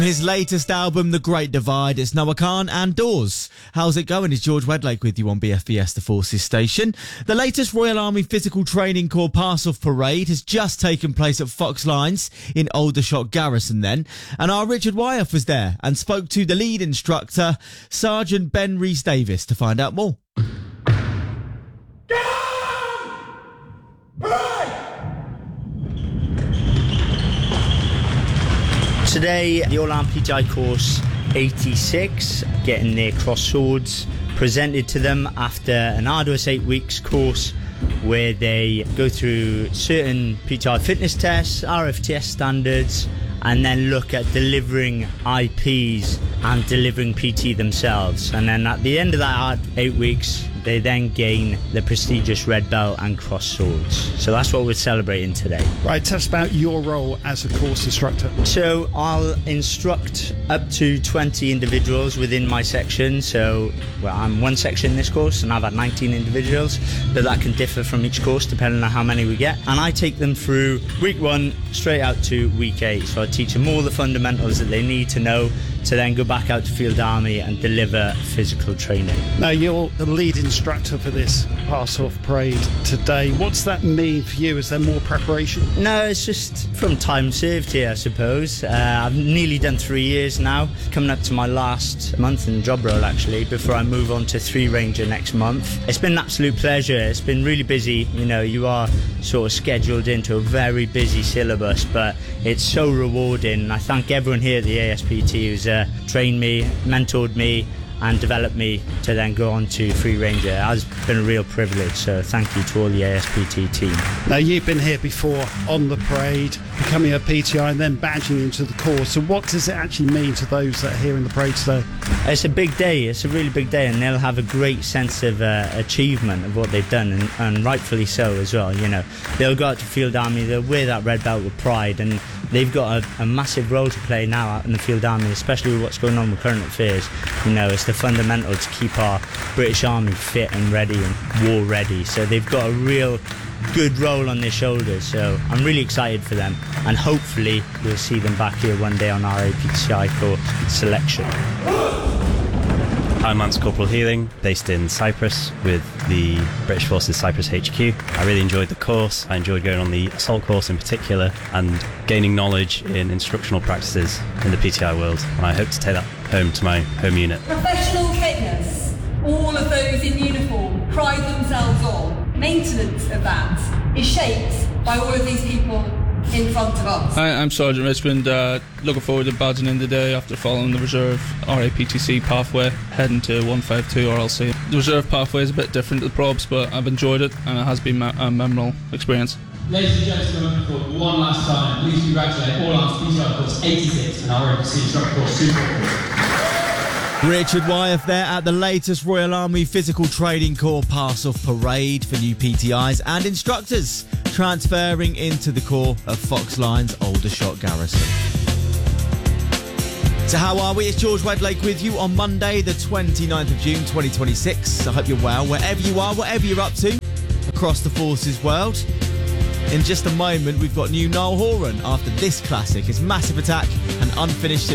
His latest album, The Great Divide, it's Noah Khan and Doors. How's it going? It's George Wedlake with you on BFBS, the Forces station. The latest Royal Army Physical Training Corps pass-off parade has just taken place at Fox Lines in Aldershot Garrison then. And our Richard Wyeth was there and spoke to the lead instructor, Sergeant Ben Rhys-Davies, to find out more. Today, the All-Arm PTI course 86, getting their cross swords presented to them after an arduous 8 weeks course where they go through certain PTI fitness tests, RFTS standards, and then look at delivering IPs and delivering PT themselves. And then at the end of that 8 weeks, they then gain the prestigious red belt and cross swords. So that's what we're celebrating today. Right, tell us about your role as a course instructor. So I'll instruct up to 20 individuals within my section. So I'm one section in this course and I've had 19 individuals, but that can differ from each course depending on how many we get. And I take them through week 1 straight out to week 8. So I teach them all the fundamentals that they need to know to then go back out to Field Army and deliver physical training. Now, you're the lead instructor for this pass-off parade today. What's that mean for you? Is there more preparation? No, it's just from time served here, I suppose. I've nearly done 3 years now, coming up to my last month in the job role actually, before I move on to 3 Ranger next month. It's been an absolute pleasure. It's been really busy. You know, you are sort of scheduled into a very busy syllabus, but it's so rewarding. And I thank everyone here at the ASPT who's trained me, mentored me and developed me to then go on to Free Ranger. It has been a real privilege, so thank you to all the ASPT team. Now, you've been here before on the parade, becoming a PTI and then badging into the course. So what does it actually mean to those that are here in the parade today? It's a big day, it's a really big day, and they'll have a great sense of achievement of what they've done, and rightfully so as well. You know, they'll go out to Field Army, they'll wear that red belt with pride, and they've got a massive role to play now out in the Field Army, especially with what's going on with current affairs. You know, it's the fundamental to keep our British Army fit and ready and war ready. So they've got a real good role on their shoulders. So I'm really excited for them, and hopefully we'll see them back here one day on our APTI Corps selection. I'm Lance Corporal Healing, based in Cyprus with the British Forces Cyprus HQ. I really enjoyed the course. I enjoyed going on the assault course in particular and gaining knowledge in instructional practices in the PTI world. And I hope to take that home to my home unit. Professional fitness, all of those in uniform pride themselves on. Maintenance of that is shaped by all of these people in front of us. Hi, I'm Sergeant Richmond, looking forward to badging in today after following the reserve RAPTC pathway, heading to 152 RLC. The reserve pathway is a bit different to the probs, but I've enjoyed it and it has been a memorable experience. Ladies and gentlemen, for one last time, please congratulate All Arms PTI Course 86 and RAPTC Instructor Course 244. Richard Wyeth there at the latest Royal Army Physical Training Corps pass-off parade for new PTIs and instructors transferring into the Corps of Fox Lines Aldershot Garrison. So how are we? It's George Wedlake with you on Monday the 29th of June 2026. I hope you're well wherever you are, whatever you're up to across the Forces world. In just a moment we've got new Niall Horan after this classic, his Massive Attack and Unfinished